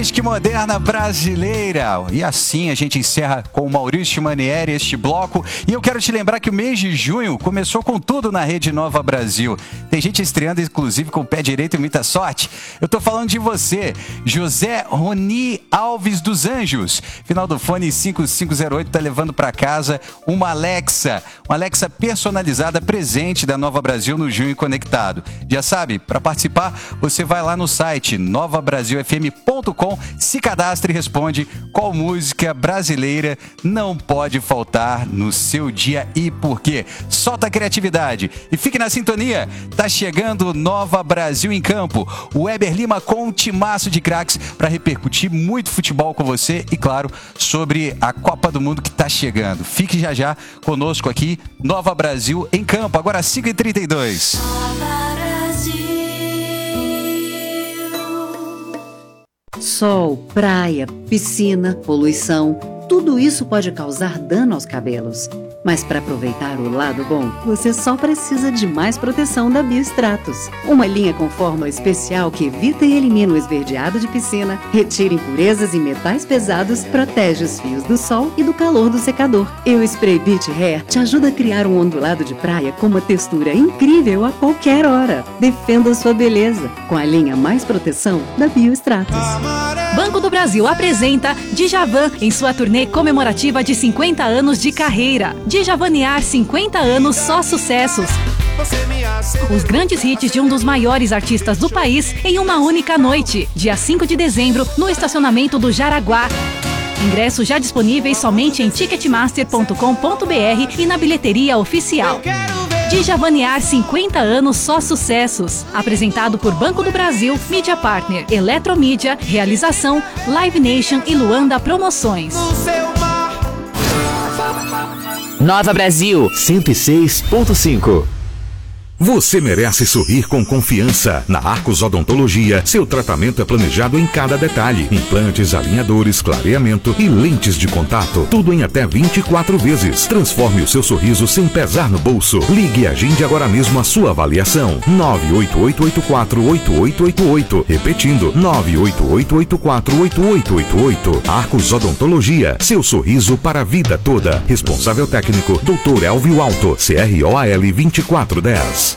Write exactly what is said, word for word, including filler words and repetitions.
Que moderna brasileira. E assim a gente encerra com o Maurício Manieri este bloco. E eu quero te lembrar que o mês de junho começou com tudo na Rede Nova Brasil. Tem gente estreando, inclusive, com o pé direito e muita sorte. Eu tô falando de você, José Roni Alves dos Anjos. Final do fone cinco cinco zero oito tá levando para casa uma Alexa. Uma Alexa personalizada, presente da Nova Brasil no Junho Conectado. Já sabe, para participar, você vai lá no site nova brasil f m ponto com, se cadastra e responde qual música brasileira não pode faltar no seu dia e por quê. Solta a criatividade e fique na sintonia. Tá chegando Nova Brasil em Campo. O Weber Lima com um timaço de craques para repercutir muito futebol com você e, claro, sobre a Copa do Mundo que tá chegando. Fique já já conosco aqui, Nova Brasil em Campo, agora cinco e trinta e dois. Sol, praia, piscina, poluição, tudo isso pode causar dano aos cabelos. Mas para aproveitar o lado bom, você só precisa de mais proteção da Biostratos. Uma linha com fórmula especial que evita e elimina o esverdeado de piscina, retira impurezas e metais pesados, protege os fios do sol e do calor do secador. E o Spray Beach Hair te ajuda a criar um ondulado de praia com uma textura incrível a qualquer hora. Defenda sua beleza com a linha mais proteção da Biostratos. Banco do Brasil apresenta Djavan em sua turnê comemorativa de cinquenta anos de carreira. Djavanear cinquenta anos, só sucessos. Os grandes hits de um dos maiores artistas do país em uma única noite, dia cinco de dezembro, no estacionamento do Jaraguá. Ingressos já disponíveis somente em ticketmaster ponto com ponto b r e na bilheteria oficial. Djavanear cinquenta anos, só sucessos. Apresentado por Banco do Brasil, Mídia Partner, Eletromídia, Realização, Live Nation e Luanda Promoções. Nova Brasil cento e seis ponto cinco. Você merece sorrir com confiança. Na Arcos Odontologia, seu tratamento é planejado em cada detalhe. Implantes, alinhadores, clareamento e lentes de contato. Tudo em até vinte e quatro vezes. Transforme o seu sorriso sem pesar no bolso. Ligue e agende agora mesmo a sua avaliação. nove oito oito oito quatro oito oito oito oito. Repetindo, nove oito oito oito quatro oito oito oito oito. Arcos Odontologia, seu sorriso para a vida toda. Responsável técnico, doutor Elvio Alto, C R O A L vinte e quatro dez.